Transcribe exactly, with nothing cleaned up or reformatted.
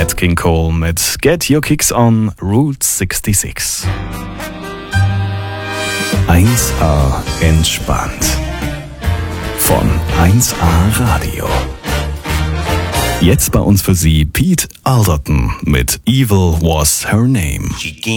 Nat King Cole mit Get Your Kicks on Route sechsundsechzig. eins A entspannt. Von eins A Radio. Jetzt bei uns für Sie Pete Alderton mit Evil Was Her Name.